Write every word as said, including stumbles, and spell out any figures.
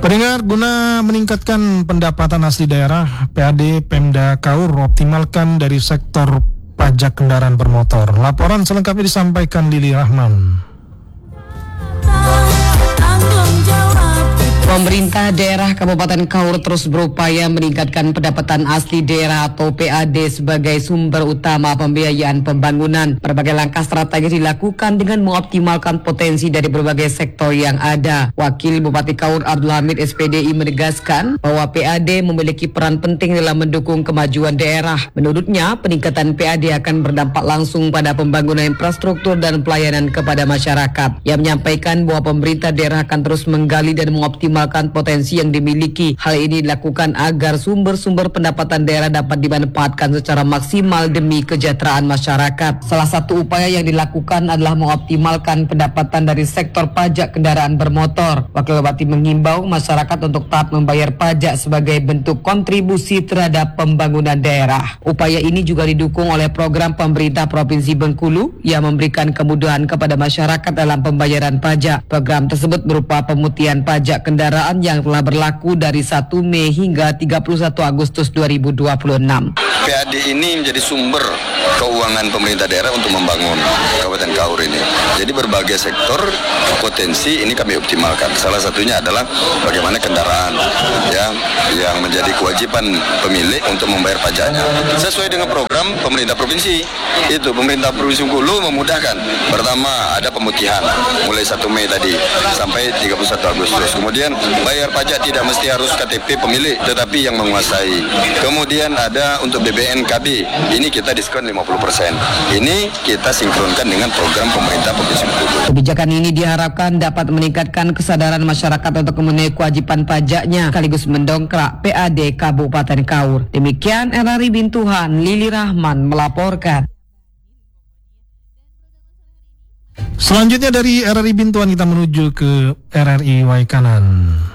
Pendengar, guna meningkatkan pendapatan asli daerah, P A D Pemda Kaur optimalkan dari sektor pajak kendaraan bermotor. Laporan selengkapnya disampaikan Lili Rahman. Pemerintah daerah Kabupaten Kaur terus berupaya meningkatkan pendapatan asli daerah atau P A D sebagai sumber utama pembiayaan pembangunan. Berbagai langkah strategis dilakukan dengan mengoptimalkan potensi dari berbagai sektor yang ada. Wakil Bupati Kaur Abdul Hamid S P D I menegaskan bahwa P A D memiliki peran penting dalam mendukung kemajuan daerah. Menurutnya, peningkatan P A D akan berdampak langsung pada pembangunan infrastruktur dan pelayanan kepada masyarakat. Ia menyampaikan bahwa pemerintah daerah akan terus menggali dan mengoptimalkan potensi yang dimiliki. Hal ini dilakukan agar sumber-sumber pendapatan daerah dapat dimanfaatkan secara maksimal demi kesejahteraan masyarakat. Salah satu upaya yang dilakukan adalah mengoptimalkan pendapatan dari sektor pajak kendaraan bermotor. Wakil Bupati mengimbau masyarakat untuk taat membayar pajak sebagai bentuk kontribusi terhadap pembangunan daerah. Upaya ini juga didukung oleh program pemerintah Provinsi Bengkulu yang memberikan kemudahan kepada masyarakat dalam pembayaran pajak. Program tersebut berupa pemutihan pajak kendaraan yang telah berlaku dari satu Mei hingga tiga puluh satu Agustus dua ribu dua puluh enam. P A D ini menjadi sumber keuangan pemerintah daerah untuk membangun Kabupaten Kaur ini. Jadi berbagai sektor potensi ini kami optimalkan. Salah satunya adalah bagaimana kendaraan ya yang menjadi kewajiban pemilik untuk membayar pajaknya. Sesuai dengan program pemerintah provinsi. Itu pemerintah Provinsi Bengkulu memudahkan. Pertama ada pemutihan mulai satu Mei tadi sampai tiga puluh satu Agustus. Kemudian bayar pajak tidak mesti harus K T P pemilik tetapi yang menguasai. Kemudian ada untuk B B N K B, ini kita diskon lima puluh persen. Ini kita sinkronkan dengan program pemerintah Provinsi Bengkulu. Kebijakan ini diharapkan dapat meningkatkan kesadaran masyarakat untuk memenuhi kewajiban pajaknya sekaligus mendongkrak P A D Kabupaten Kaur. Demikian R R I Bintuhan, Lili Rahman melaporkan. Selanjutnya dari R R I Bintuan kita menuju ke R R I Waikanan.